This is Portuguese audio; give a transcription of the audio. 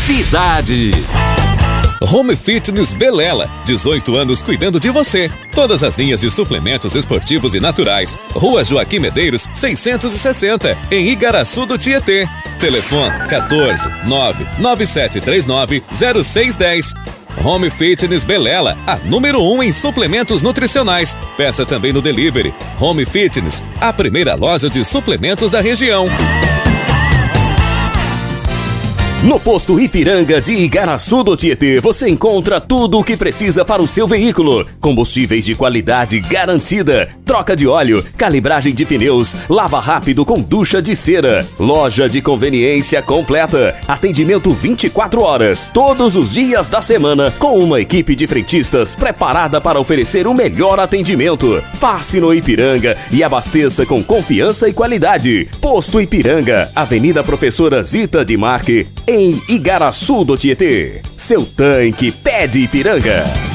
cidade. Home Fitness Belela, 18 anos cuidando de você. Todas as linhas de suplementos esportivos e naturais. Rua Joaquim Medeiros, 660, em Igaraçu do Tietê. Telefone 14 99739 0610. Home Fitness Belela, a número 1 em suplementos nutricionais. Peça também no delivery. Home Fitness, a primeira loja de suplementos da região. No posto Ipiranga de Igaraçu do Tietê, você encontra tudo o que precisa para o seu veículo. Combustíveis de qualidade garantida, troca de óleo, calibragem de pneus, lava rápido com ducha de cera. Loja de conveniência completa, atendimento 24 horas, todos os dias da semana, com uma equipe de frentistas preparada para oferecer o melhor atendimento. Passe no Ipiranga e abasteça com confiança e qualidade. Posto Ipiranga, Avenida Professora Zita de Marque, em Igaraçu do Tietê. Seu tanque pede Ipiranga.